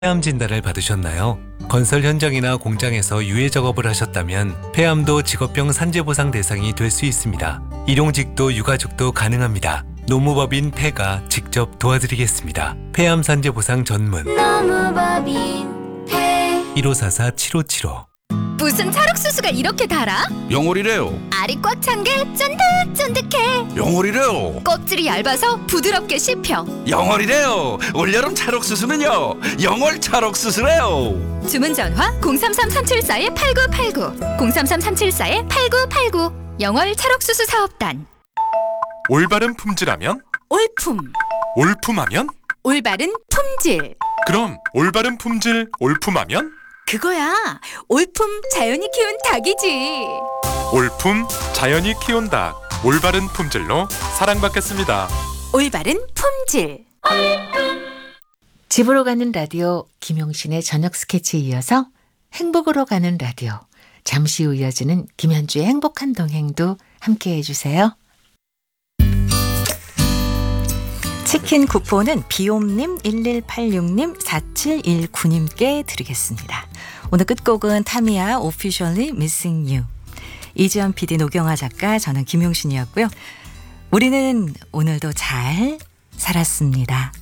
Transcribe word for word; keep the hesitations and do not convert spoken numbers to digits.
폐암 진단을 받으셨나요? 건설 현장이나 공장에서 유해 작업을 하셨다면 폐암도 직업병 산재보상 대상이 될 수 있습니다. 일용직도 유가족도 가능합니다. 노무법인 폐가 직접 도와드리겠습니다. 폐암 산재보상 전문 노무법인 폐 일오사사 칠오칠오. 무슨 찰옥수수가 이렇게 달아? 영월이래요. 알이 꽉 찬 게 쫀득쫀득해. 영월이래요. 껍질이 얇아서 부드럽게 씹혀. 영월이래요. 올여름 찰옥수수는요. 영월 찰옥수수래요. 주문 전화 공삼삼 삼칠사 팔구팔구 공삼삼 삼칠사 팔구팔구 영월 찰옥수수 사업단. 올바른 품질하면? 올품 올품하면? 올바른 품질. 그럼 올바른 품질 올품하면? 그거야 올품 자연이 키운 닭이지. 올품 자연이 키운 닭 올바른 품질로 사랑받겠습니다. 올바른 품질. 집으로 가는 라디오 김용신의 저녁 스케치에 이어서 행복으로 가는 라디오 잠시 후 이어지는 김현주의 행복한 동행도 함께해 주세요. 치킨 쿠폰은 비옴님 일일팔육님 사칠일구님께 드리겠습니다. 오늘 끝곡은 타미야 Officially Missing You. 이지연 피디, 노경아 작가, 저는 김용신이었고요. 우리는 오늘도 잘 살았습니다.